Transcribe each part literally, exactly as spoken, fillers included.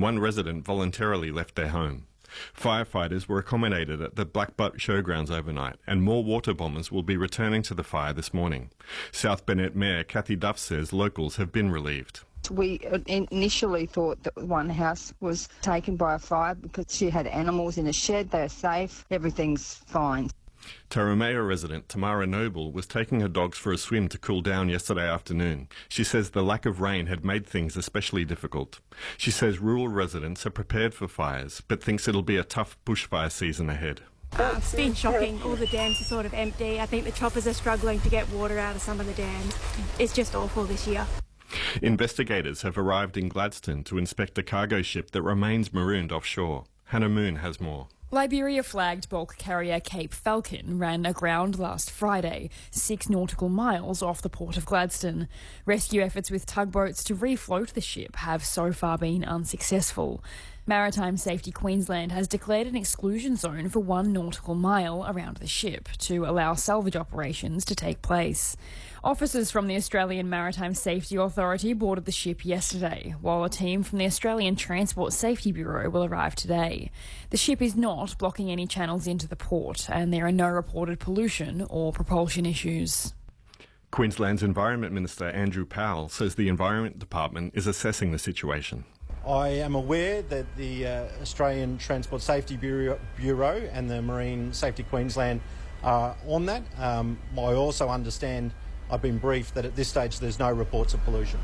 one resident voluntarily left their home. Firefighters were accommodated at the Blackbutt Showgrounds overnight, and more water bombers will be returning to the fire this morning. South Bennett Mayor Kathy Duff says locals have been relieved. We initially thought that one house was taken by a fire because she had animals in a shed. They're safe. Everything's fine. Tarumea resident Tamara Noble was taking her dogs for a swim to cool down yesterday afternoon. She says the lack of rain had made things especially difficult. She says rural residents are prepared for fires, but thinks it'll be a tough bushfire season ahead. Uh, it's been shocking. All the dams are sort of empty. I think the choppers are struggling to get water out of some of the dams. It's just awful this year. Investigators have arrived in Gladstone to inspect a cargo ship that remains marooned offshore. Hannah Moon has more. Liberia-flagged bulk carrier Cape Falcon ran aground last Friday, six nautical miles off the port of Gladstone. Rescue efforts with tugboats to refloat the ship have so far been unsuccessful. Maritime Safety Queensland has declared an exclusion zone for one nautical mile around the ship to allow salvage operations to take place. Officers from the Australian Maritime Safety Authority boarded the ship yesterday, while a team from the Australian Transport Safety Bureau will arrive today. The ship is not blocking any channels into the port, and there are no reported pollution or propulsion issues. Queensland's Environment Minister Andrew Powell says the Environment Department is assessing the situation. I am aware that the uh, Australian Transport Safety Bureau, Bureau and the Marine Safety Queensland are on that. Um, I also understand, I've been briefed that at this stage there's no reports of pollution.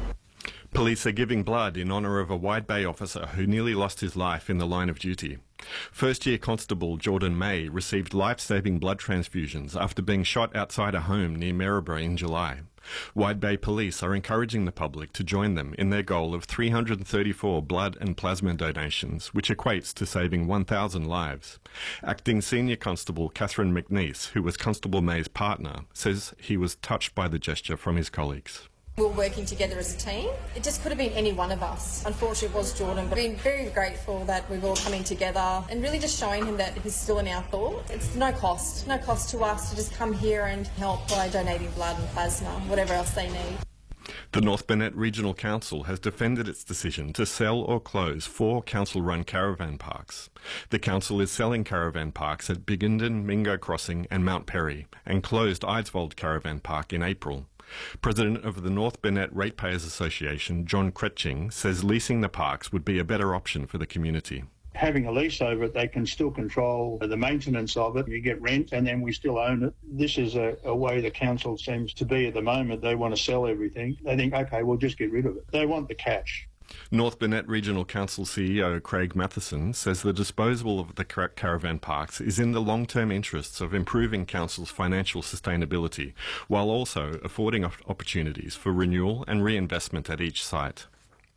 Police are giving blood in honour of a Wide Bay officer who nearly lost his life in the line of duty. First-year constable Jordan May received life-saving blood transfusions after being shot outside a home near Maryborough in July. Wide Bay Police are encouraging the public to join them in their goal of three hundred thirty-four blood and plasma donations, which equates to saving one thousand lives. Acting Senior Constable Catherine McNeese, who was Constable May's partner, says he was touched by the gesture from his colleagues. We were working together as a team. It just could have been any one of us. Unfortunately, it was Jordan, but we're very grateful that we've all coming together and really just showing him that he's still in our thoughts. It's no cost, no cost to us to just come here and help by donating blood and plasma, whatever else they need. The North Bennett Regional Council has defended its decision to sell or close four council-run caravan parks. The council is selling caravan parks at Biggenden, Mingo Crossing and Mount Perry, and closed Eidsvold Caravan Park in April. President of the North Bennett Ratepayers Association, John Kretching, says leasing the parks would be a better option for the community. Having a lease over it, they can still control the maintenance of it. You get rent and then we still own it. This is a, a way the council seems to be at the moment. They want to sell everything. They think, OK, we'll just get rid of it. They want the cash. North Bennett Regional Council C E O Craig Matheson says the disposal of the car- caravan parks is in the long-term interests of improving council's financial sustainability, while also affording op- opportunities for renewal and reinvestment at each site.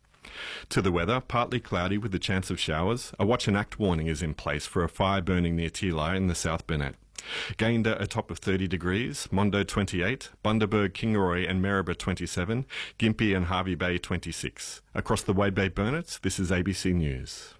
To the weather, partly cloudy with the chance of showers. A watch and act warning is in place for a fire burning near Tila in the South Bennett. Gayndah a top of thirty degrees, Mondo twenty-eight, Bundaberg, Kingaroy and Maryborough twenty-seven, Gympie and Hervey Bay twenty-six. Across the Wade Bay Burnets, this is A B C News.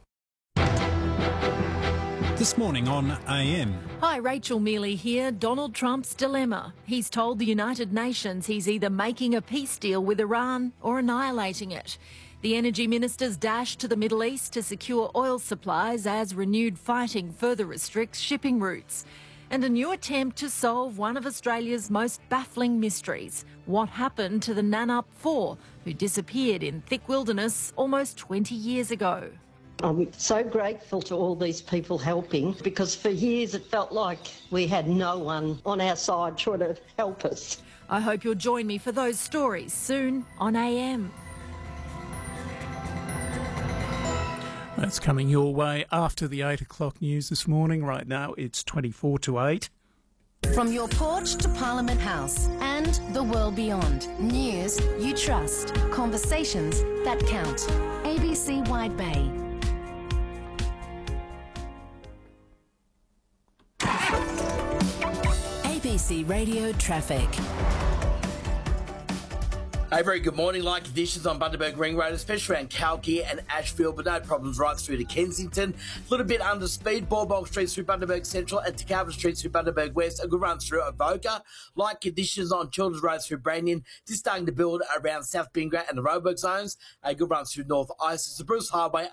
This morning on A M. Hi, Rachel Mealy here. Donald Trump's dilemma. He's told the United Nations he's either making a peace deal with Iran or annihilating it. The energy minister's dash to the Middle East to secure oil supplies as renewed fighting further restricts shipping routes. And a new attempt to solve one of Australia's most baffling mysteries. What happened to the Nannup Four, who disappeared in thick wilderness almost twenty years ago? I'm so grateful to all these people helping, because for years it felt like we had no one on our side trying to help us. I hope you'll join me for those stories soon on A M. That's coming your way after the eight o'clock news this morning. Right now it's twenty-four to eight. From your porch to Parliament House and the world beyond. News you trust. Conversations that count. A B C Wide Bay. A B C Radio Traffic. A very good morning. Light conditions on Bundaberg Ring Road, especially around Kalki and Ashfield, but no problems right through to Kensington. A little bit under speed, Borbog Street through Bundaberg Central and Takava Street through Bundaberg West. A good run through Avoca. Light conditions on Children's Road through Branyan. Just starting to build around South Bingara and the Roebuck zones. A good run through North Isis. The Bruce Highway